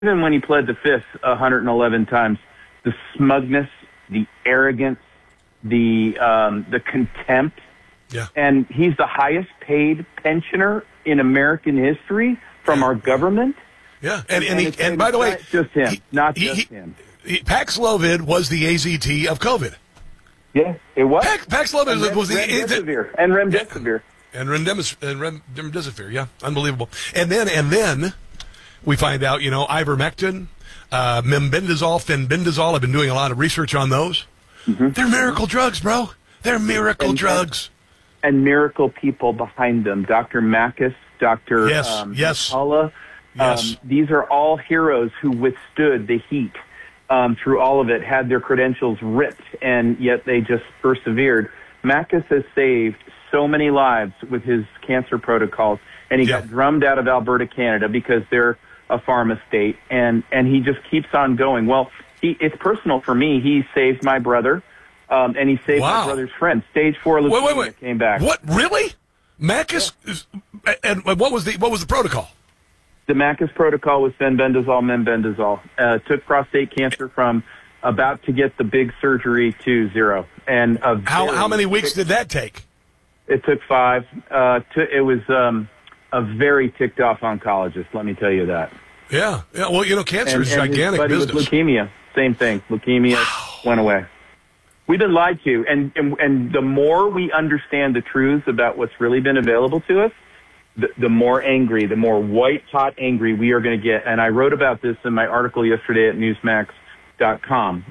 even when he pled the fifth 111 times, the smugness, the arrogance, the contempt, and he's the highest paid pensioner in American history from our government. Yeah, and by the way, just him, not just him. Paxlovid was the AZT of COVID. Yeah, it was. Paxlovid was the Remdesivir and Remdesivir. And Remdesivir, yeah, unbelievable. And then we find out, ivermectin, mebendazole, fenbendazole. I've been doing a lot of research on those. Mm-hmm. They're miracle drugs, bro. They're miracle drugs. And miracle people behind them. Dr. Makis, Dr. McCullough. Yes. These are all heroes who withstood the heat through all of it, had their credentials ripped, and yet they just persevered. Makis has saved so many lives with his cancer protocols, and he got drummed out of Alberta, Canada, because they're a pharma state, and he just keeps on going. Well, it's personal for me. He saved my brother, and he saved my brother's friend. Stage 4 leukemia came back. What, really? Makis? Yeah. And what was the protocol? The Makis protocol was fenbendazole, mebendazole. Took prostate cancer from about to get the big surgery to zero. And how many weeks did that take? It took 5. It was a very ticked off oncologist, let me tell you that. Yeah. Well, cancer is gigantic business. With leukemia, same thing. Leukemia went away. We've been lied to, and the more we understand the truths about what's really been available to us, the more angry, the more white-hot angry we are going to get. And I wrote about this in my article yesterday at Newsmax.com.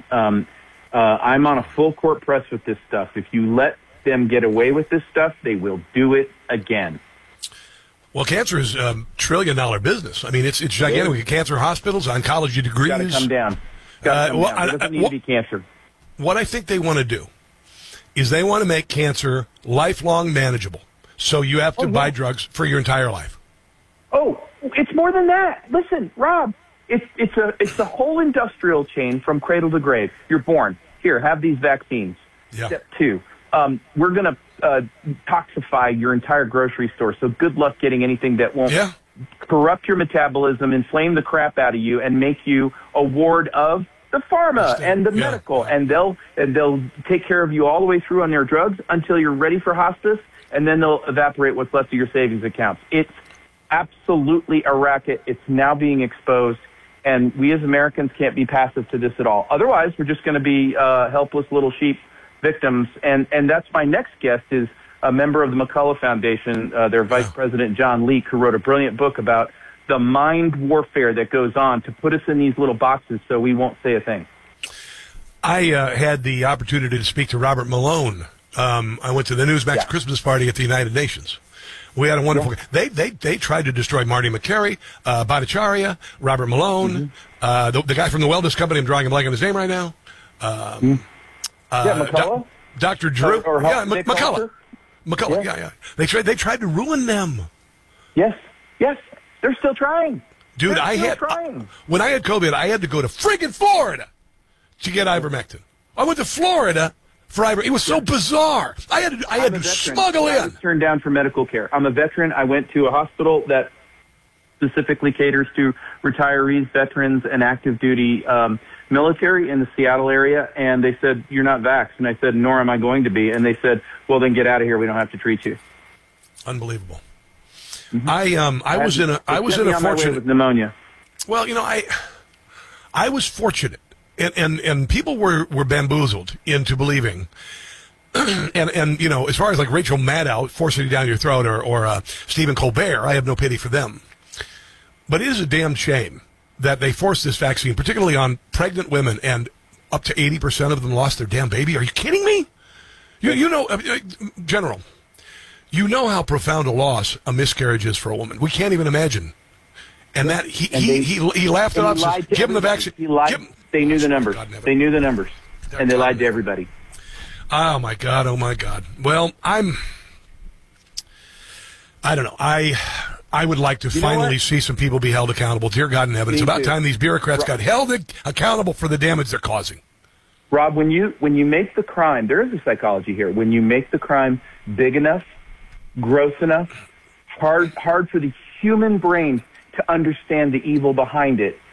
I'm on a full court press with this stuff. If you let them get away with this stuff, they will do it again. Well, cancer is a $1 trillion business. I mean, it's gigantic. We get cancer hospitals, oncology degrees. Got to come down. It doesn't need to be cancer. What I think they want to do is they want to make cancer lifelong manageable. So you have to buy drugs for your entire life. Oh, it's more than that. Listen, Rob, it's the whole industrial chain from cradle to grave. You're born. Here, have these vaccines. Yeah. Step 2. We're going to toxify your entire grocery store. So good luck getting anything that won't corrupt your metabolism, inflame the crap out of you, and make you a ward of the pharma and the medical. And they'll take care of you all the way through on their drugs until you're ready for hospice. And then they'll evaporate what's left of your savings accounts. It's absolutely a racket. It's now being exposed, and we as Americans can't be passive to this at all. Otherwise, we're just going to be helpless little sheep victims. And that's my next guest is a member of the McCullough Foundation, their vice president, John Leake, who wrote a brilliant book about the mind warfare that goes on to put us in these little boxes so we won't say a thing. I had the opportunity to speak to Robert Malone. I went to the Newsmax Christmas party at the United Nations. We had a wonderful. They tried to destroy Marty McCary, Bhattacharya, Robert Malone, the guy from the Wellness Company. I'm drawing a blank on his name right now. McCullough? Dr. Drew. McCullough. McCullough. Yeah. They tried to ruin them. Yes. They're still trying. Dude, when I had COVID, I had to go to friggin' Florida to get ivermectin. I went to Florida. It was so bizarre. I had to smuggle in. I was turned down for medical care. I'm a veteran. I went to a hospital that specifically caters to retirees, veterans, and active duty military in the Seattle area. And they said, "You're not vaxxed." And I said, "Nor am I going to be." And they said, "Well, then get out of here. We don't have to treat you." Unbelievable. Mm-hmm. I was in a fortunate with pneumonia. Well, I was fortunate. And people were bamboozled into believing, and as far as like Rachel Maddow forcing it down your throat or Stephen Colbert, I have no pity for them. But it is a damn shame that they forced this vaccine, particularly on pregnant women, and up to 80% of them lost their damn baby. Are you kidding me? General, you know how profound a loss a miscarriage is for a woman. We can't even imagine. And that he laughed it off. Give him the vaccine. They knew the numbers. They knew the numbers, and they lied to everybody. Oh my God! Well, I don't know. I would like to finally see some people be held accountable. Dear God in heaven, it's about time these bureaucrats got held accountable for the damage they're causing. Rob, when you make the crime, there is a psychology here. When you make the crime big enough, gross enough, hard for the human brain to understand the evil behind it,